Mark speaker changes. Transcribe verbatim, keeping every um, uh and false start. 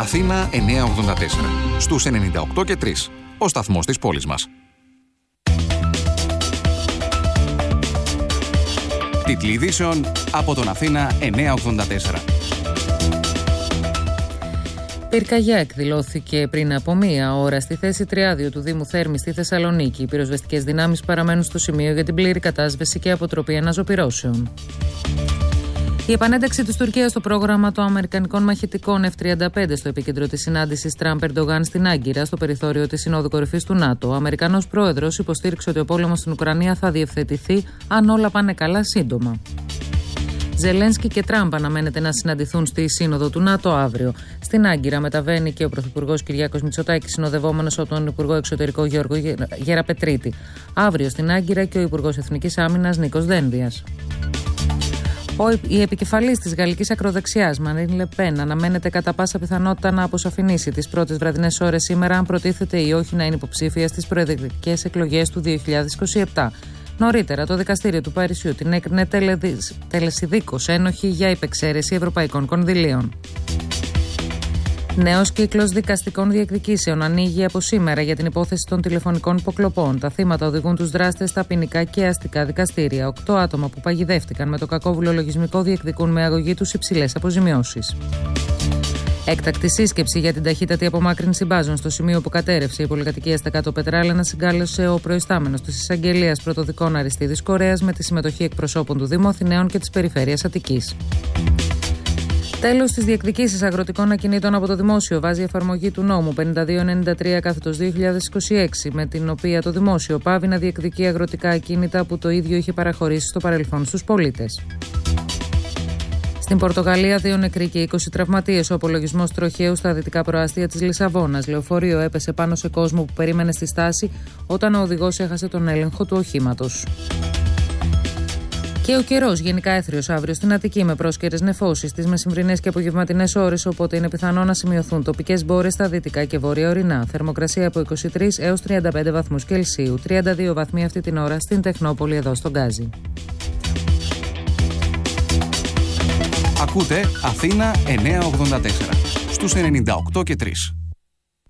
Speaker 1: Αθήνα εννιακόσια ογδόντα τέσσερα. Στους ενενήντα οκτώ και τρία. Ο σταθμός της πόλης μας. Τίτλοι ειδήσεων από τον Αθήνα εννιακόσια ογδόντα τέσσερα.
Speaker 2: Πυρκαγιά εκδηλώθηκε πριν από μία ώρα στη θέση Τριάδιο του Δήμου Θέρμης στη Θεσσαλονίκη. Οι πυροσβεστικές δυνάμεις παραμένουν στο σημείο για την πλήρη κατάσβεση και αποτροπή αναζωπυρώσεων. Η επανένταξη της Τουρκίας στο πρόγραμμα των Αμερικανικών μαχητικών εφ τριάντα πέντε στο επίκεντρο της συνάντησης Τραμπ-Ερντογάν στην Άγκυρα, στο περιθώριο της Συνόδου Κορυφής του ΝΑΤΟ. Ο Αμερικανός πρόεδρος υποστήριξε ότι ο πόλεμος στην Ουκρανία θα διευθετηθεί αν όλα πάνε καλά σύντομα. Ζελένσκι και Τραμπ αναμένεται να συναντηθούν στη Σύνοδο του ΝΑΤΟ αύριο. Στην Άγκυρα μεταβαίνει και ο Πρωθυπουργός Κυριάκος Μητσοτάκης, συνοδευόμενος από τον Υπουργό Εξωτερικό Γιώργο Γεραπετρίτη. Αύριο στην Άγκυρα και ο Υπουργός Εθνικής Άμυνας Νίκος Δένδιας. Η επικεφαλής της γαλλικής ακροδεξιάς, Μαρίν Λε Πεν, αναμένεται κατά πάσα πιθανότητα να αποσαφηνίσει τις πρώτες βραδινές ώρες σήμερα αν προτίθεται ή όχι να είναι υποψήφια στις προεδρικές εκλογές του δύο χιλιάδες είκοσι επτά. Νωρίτερα, το δικαστήριο του Παρισιού την έκρινε τελεσιδίκως ένοχη για υπεξαίρεση ευρωπαϊκών κονδυλίων. Νέος κύκλος δικαστικών διεκδικήσεων ανοίγει από σήμερα για την υπόθεση των τηλεφωνικών υποκλοπών. Τα θύματα οδηγούν τους δράστες στα ποινικά και αστικά δικαστήρια. Οκτώ άτομα που παγιδεύτηκαν με το κακόβουλο λογισμικό διεκδικούν με αγωγή τους υψηλές αποζημιώσεις. Έκτακτη σύσκεψη για την ταχύτατη απομάκρυνση μπάζων στο σημείο που κατέρευσε η πολυκατοικία στα κάτω Πετράλαινα συγκάλεσε ο προϊστάμενος της Εισαγγελίας Πρωτοδικών Αριστίδης Κορέας με τη συμμετοχή εκπροσώπων του Δήμου Αθηναίων και της Περιφέρειας Αττικής. Τέλος της διεκδικήσεις αγροτικών ακινήτων από το Δημόσιο βάζει εφαρμογή του νόμου πενήντα δύο ενενήντα τρία κάθετος δύο χιλιάδες είκοσι έξι, με την οποία το Δημόσιο πάβει να διεκδικεί αγροτικά ακίνητα που το ίδιο είχε παραχωρήσει στο παρελθόν στους πολίτες. Στην Πορτογαλία, δύο νεκροί και είκοσι τραυματίες. Ο απολογισμός τροχαίου στα δυτικά προάστια της Λισαβόνας. Λεωφορείο έπεσε πάνω σε κόσμο που περίμενε στη στάση όταν ο οδηγός έχασε τον έλεγχο του οχήματος. Και ο καιρός γενικά έθριος αύριο στην Αττική με πρόσκαιρες νεφώσεις τις μεσημβρινές και απογευματινές ώρες, οπότε είναι πιθανό να σημειωθούν τοπικές μπόρες στα δυτικά και βόρεια ορεινά. Θερμοκρασία από είκοσι τρεις έως τριάντα πέντε βαθμούς Κελσίου, τριάντα δύο βαθμοί αυτή την ώρα στην Τεχνόπολη εδώ στον Γκάζι.
Speaker 1: Ακούτε Αθήνα εννιακόσια ογδόντα τέσσερα στους ενενήντα οκτώ και τρία.